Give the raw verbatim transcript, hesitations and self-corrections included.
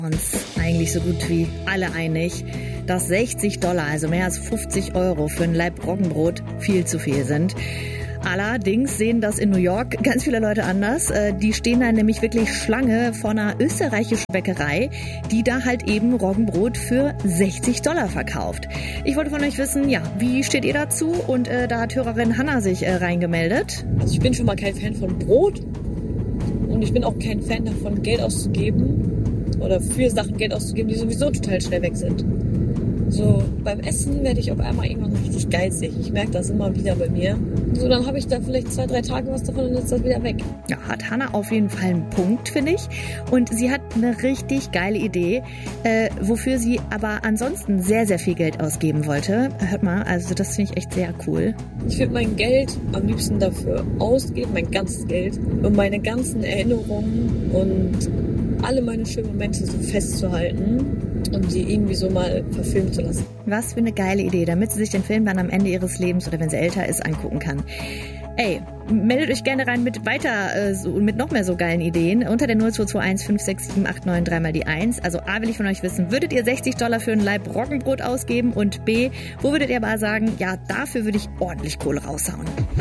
uns eigentlich so gut wie alle einig, dass sechzig Dollar, also mehr als fünfzig Euro für ein Laib Roggenbrot viel zu viel sind. Allerdings sehen das in New York ganz viele Leute anders. Die stehen da nämlich wirklich Schlange vor einer österreichischen Bäckerei, die da halt eben Roggenbrot für sechzig Dollar verkauft. Ich wollte von euch wissen, ja, wie steht ihr dazu? Und äh, da hat Hörerin Hanna sich äh, reingemeldet. Also ich bin schon mal kein Fan von Brot und ich bin auch kein Fan davon, Geld auszugeben oder für Sachen Geld auszugeben, die sowieso total schnell weg sind. So, beim Essen werde ich auf einmal irgendwann richtig geizig. Ich merke das immer wieder bei mir. So, dann habe ich da vielleicht zwei, drei Tage was davon und dann ist das wieder weg. Ja, hat Hanna auf jeden Fall einen Punkt, finde ich. Und sie hat eine richtig geile Idee, äh, wofür sie aber ansonsten sehr, sehr viel Geld ausgeben wollte. Hört mal, also das finde ich echt sehr cool. Ich würde mein Geld am liebsten dafür ausgeben, mein ganzes Geld, um meine ganzen Erinnerungen und alle meine schönen Momente so festzuhalten und die irgendwie so mal verfilmen zu lassen. Was für eine geile Idee, damit sie sich den Film dann am Ende ihres Lebens oder wenn sie älter ist, angucken kann. Ey, meldet euch gerne rein mit weiter, äh, so, mit noch mehr so geilen Ideen unter der null zwei zwei eins fünf sechs sieben acht neun drei mal die eins. Also A, will ich von euch wissen, würdet ihr sechzig Dollar für ein Laib Roggenbrot ausgeben? Und B, wo würdet ihr aber sagen, ja, dafür würde ich ordentlich Kohle raushauen?